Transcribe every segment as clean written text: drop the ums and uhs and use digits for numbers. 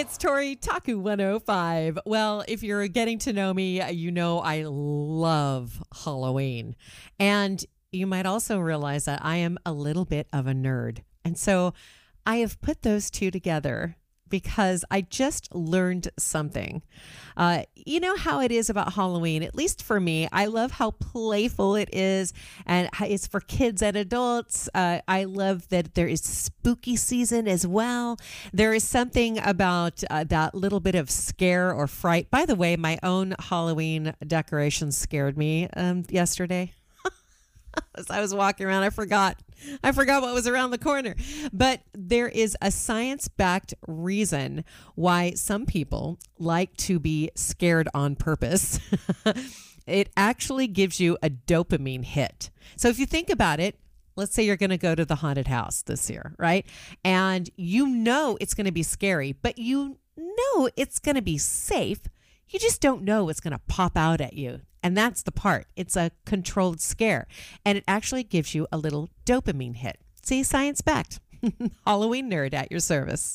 it's Tori, Taku 105. Well, if you're getting to know me, you know I love Halloween. And you might also realize that I am a little bit of a nerd. And so I have put those two together because I just learned something. You know how it is about Halloween, at least for me. I love how playful it is, and it's for kids and adults. I love that there is spooky season as well. There is something about that little bit of scare or fright. By the way, my own Halloween decorations scared me yesterday. As I was walking around, I forgot what was around the corner. But there is a science-backed reason why some people like to be scared on purpose. It actually gives you a dopamine hit. So if you think about it, let's say you're going to go to the haunted house this year, right? And you know it's going to be scary, but you know it's going to be safe. You just don't know what's going to pop out at you. And that's the part. It's a controlled scare. And it actually gives you a little dopamine hit. See, science-backed. Halloween nerd at your service.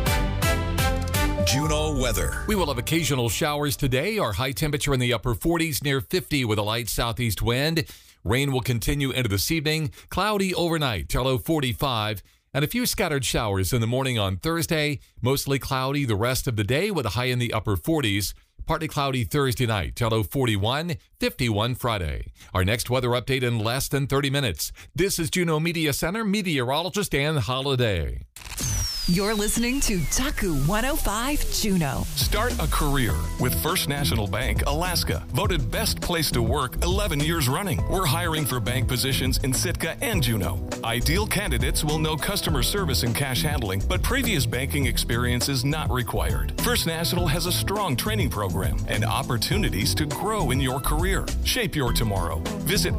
Juneau weather. We will have occasional showers today. Our high temperature in the upper 40s, near 50 with a light southeast wind. Rain will continue into this evening. Cloudy overnight till low 45. And a few scattered showers in the morning on Thursday. Mostly cloudy the rest of the day with a high in the upper 40s. Partly cloudy Thursday night, till low 41, 51 Friday. Our next weather update in less than 30 minutes. This is Juneau Media Center meteorologist Ann Holiday. You're listening to Taku 105 Juneau. Start a career with First National Bank, Alaska. Voted best place to work 11 years running. We're hiring for bank positions in Sitka and Juneau. Ideal candidates will know customer service and cash handling, but previous banking experience is not required. First National has a strong training program and opportunities to grow in your career. Shape your tomorrow. Visit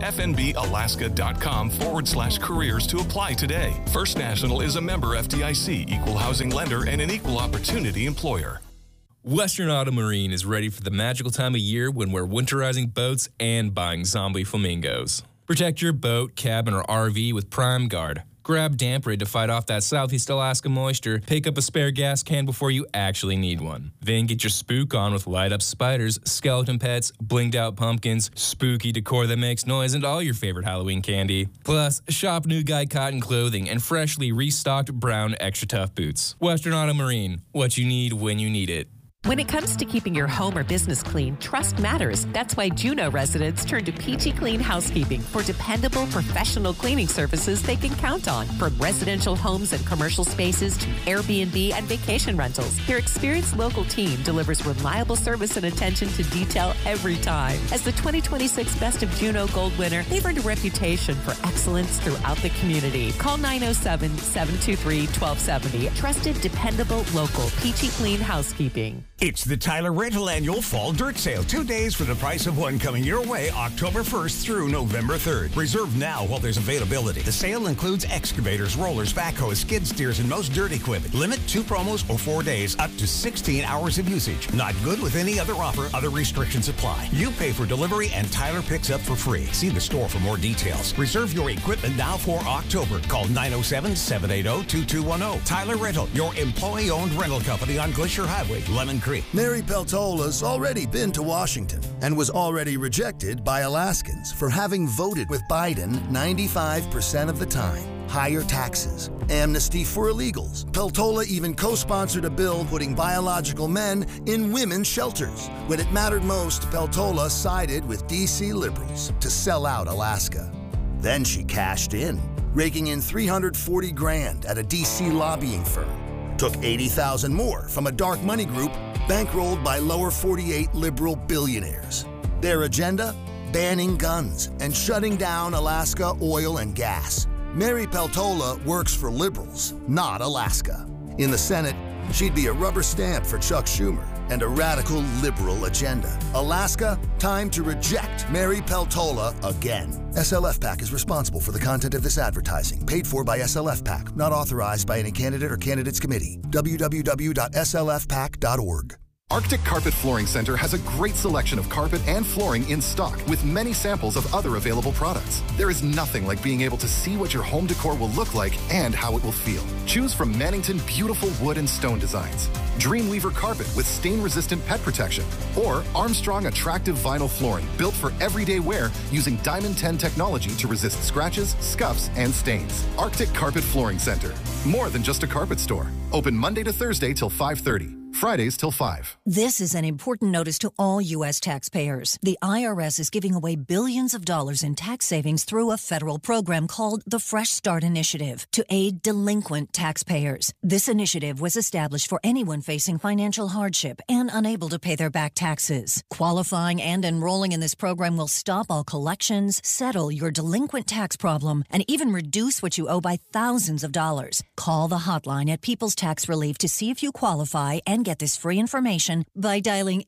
fnbalaska.com/careers to apply today. First National is a member FDIC, equal housing lender, and an equal opportunity employer. Western Auto Marine is ready for the magical time of year when we're winterizing boats and buying zombie flamingos. Protect your boat, cabin, or RV with Prime Guard. Grab Damp Rid to fight off that Southeast Alaska moisture. Pick up a spare gas can before you actually need one. Then get your spook on with light-up spiders, skeleton pets, blinged-out pumpkins, spooky decor that makes noise, and all your favorite Halloween candy. Plus, shop new Guy Cotton clothing and freshly restocked brown Extra Tough boots. Western Auto Marine, what you need when you need it. When it comes to keeping your home or business clean, trust matters. That's why Juneau residents turn to Peachy Clean Housekeeping for dependable professional cleaning services they can count on. From residential homes and commercial spaces to Airbnb and vacation rentals, their experienced local team delivers reliable service and attention to detail every time. As the 2026 Best of Juneau Gold winner, they've earned a reputation for excellence throughout the community. Call 907-723-1270. Trusted, dependable, local Peachy Clean Housekeeping. It's the Tyler Rental Annual Fall Dirt Sale. 2 days for the price of one coming your way October 1st through November 3rd. Reserve now while there's availability. The sale includes excavators, rollers, backhoes, skid steers, and most dirt equipment. Limit 2 promos or 4 days, up to 16 hours of usage. Not good with any other offer. Other restrictions apply. You pay for delivery and Tyler picks up for free. See the store for more details. Reserve your equipment now for October. Call 907-780-2210. Tyler Rental, your employee-owned rental company on Glacier Highway, Lemon Creek. Mary Peltola's already been to Washington and was already rejected by Alaskans for having voted with Biden 95% of the time. Higher taxes, amnesty for illegals. Peltola even co-sponsored a bill putting biological men in women's shelters. When it mattered most, Peltola sided with D.C. liberals to sell out Alaska. Then she cashed in, raking in $340,000 at a D.C. lobbying firm. Took $80,000 more from a dark money group bankrolled by lower 48 liberal billionaires. Their agenda? Banning guns and shutting down Alaska oil and gas. Mary Peltola works for liberals, not Alaska. In the Senate, she'd be a rubber stamp for Chuck Schumer and a radical liberal agenda. Alaska, time to reject Mary Peltola again. SLF PAC is responsible for the content of this advertising, paid for by SLF PAC, not authorized by any candidate or candidates committee. www.slfpac.org. Arctic Carpet Flooring Center has a great selection of carpet and flooring in stock with many samples of other available products. There is nothing like being able to see what your home decor will look like and how it will feel. Choose from Mannington beautiful wood and stone designs, Dreamweaver carpet with stain-resistant pet protection, or Armstrong attractive vinyl flooring built for everyday wear using Diamond 10 technology to resist scratches, scuffs, and stains. Arctic Carpet Flooring Center. More than just a carpet store. Open Monday to Thursday till 5:30. Fridays till 5. This is an important notice to all U.S. taxpayers. The IRS is giving away billions of dollars in tax savings through a federal program called the Fresh Start Initiative to aid delinquent taxpayers. This initiative was established for anyone facing financial hardship and unable to pay their back taxes. Qualifying and enrolling in this program will stop all collections, settle your delinquent tax problem, and even reduce what you owe by thousands of dollars. Call the hotline at People's Tax Relief to see if you qualify and get this free information by dialing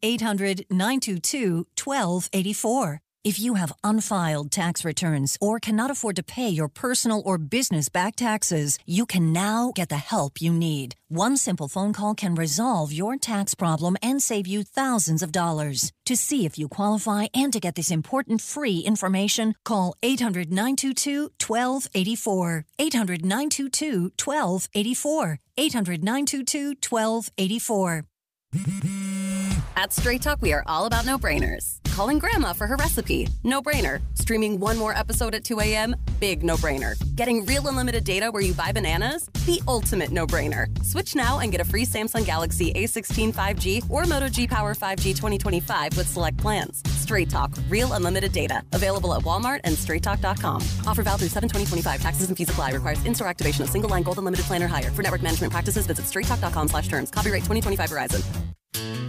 800-922-1284. If you have unfiled tax returns or cannot afford to pay your personal or business back taxes, you can now get the help you need. One simple phone call can resolve your tax problem and save you thousands of dollars. To see if you qualify and to get this important free information, call 800-922-1284. 800-922-1284. 800-922-1284. At Straight Talk, we are all about no-brainers. Calling Grandma for her recipe, no-brainer. Streaming one more episode at 2 a.m., big no-brainer. Getting real unlimited data where you buy bananas, the ultimate no-brainer. Switch now and get a free Samsung Galaxy A16 5G or Moto G Power 5G 2025 with select plans. Straight Talk, real unlimited data. Available at Walmart and straighttalk.com. Offer valid through 7/20/25. Taxes and fees apply. Requires in-store activation of single line gold unlimited plan or higher. For network management practices, visit straighttalk.com/terms. Copyright 2025 Verizon.